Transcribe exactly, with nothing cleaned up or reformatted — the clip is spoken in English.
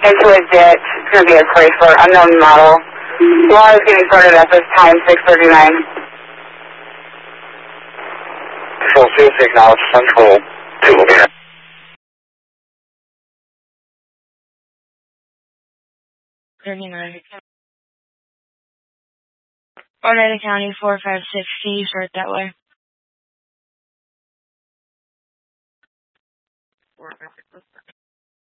into a ditch. It's going to be a Chrysler, unknown model. Law is getting started at this time, six thirty-nine. Control zero, acknowledge Central two. Yeah. thirty-nine. Oneida County, four five six C, start that way. four five six.